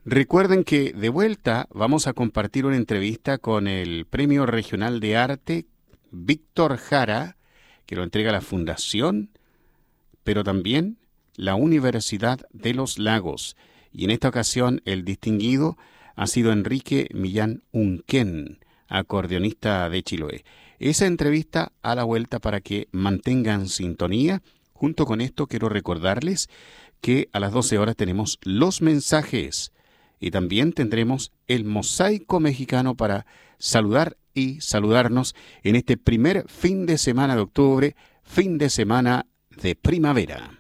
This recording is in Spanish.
Recuerden que de vuelta vamos a compartir una entrevista con el Premio Regional de Arte Víctor Jara, que lo entrega la Fundación, pero también la Universidad de los Lagos. Y en esta ocasión el distinguido ha sido Enrique Millán Unquén, acordeonista de Chiloé. Esa entrevista a la vuelta para que mantengan sintonía. Junto con esto quiero recordarles que a las 12 horas tenemos los mensajes y también tendremos el mosaico mexicano para saludar y saludarnos en este primer fin de semana de octubre, fin de semana de primavera.